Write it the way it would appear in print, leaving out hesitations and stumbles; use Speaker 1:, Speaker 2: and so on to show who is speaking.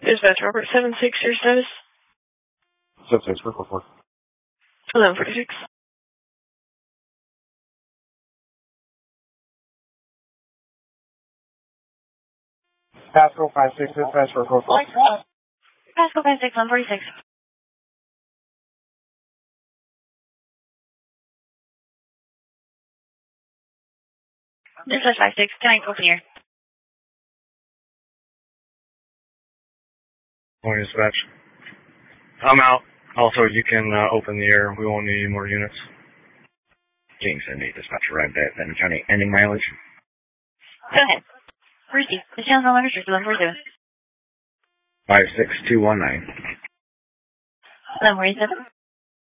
Speaker 1: Dispatch Robert 76, your status?
Speaker 2: 76, 444.
Speaker 1: 1146.
Speaker 2: Pascal 56, dispatch 444.
Speaker 1: Pascal 56, 146. Dispatch 56, can I open here?
Speaker 2: Morning, dispatch. I'm out. Also, you can open the air. We won't need any more units.
Speaker 3: James, I need dispatch arrived at Benton County. Ending mileage?
Speaker 1: Go ahead. Receive. The channel number is 147.
Speaker 3: 56219.
Speaker 1: 1147.